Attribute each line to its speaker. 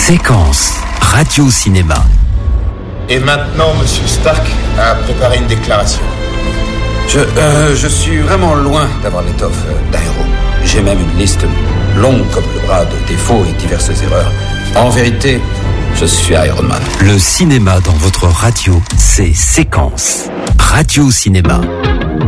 Speaker 1: Séquence radio-cinéma.
Speaker 2: Et maintenant, Monsieur Stark a préparé une déclaration.
Speaker 3: Je suis vraiment loin d'avoir l'étoffe d'Aéro. J'ai même une liste longue comme le bras de défauts et diverses erreurs. En vérité, je suis Iron Man.
Speaker 1: Le cinéma dans votre radio, c'est Séquence radio-cinéma.